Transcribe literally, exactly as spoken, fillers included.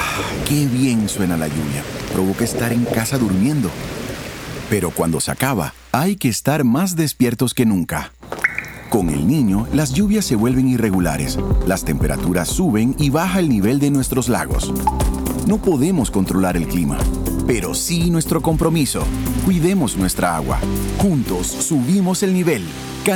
Qué bien suena la lluvia. Provoca estar en casa durmiendo. Pero cuando se acaba, hay que estar más despiertos que nunca. Con el niño, las lluvias se vuelven irregulares, las temperaturas suben y baja el nivel de nuestros lagos. No podemos controlar el clima, pero sí nuestro compromiso. Cuidemos nuestra agua. Juntos subimos el nivel.